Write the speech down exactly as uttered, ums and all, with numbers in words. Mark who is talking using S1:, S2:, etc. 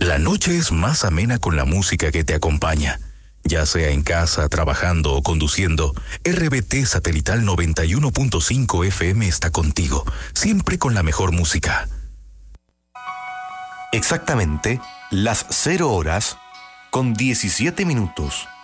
S1: La noche es más amena con la música que te acompaña. Ya sea en casa, trabajando o conduciendo, R B T Satelital noventa y uno punto cinco F M está contigo, siempre con la mejor música.
S2: Exactamente las cero horas con diecisiete minutos.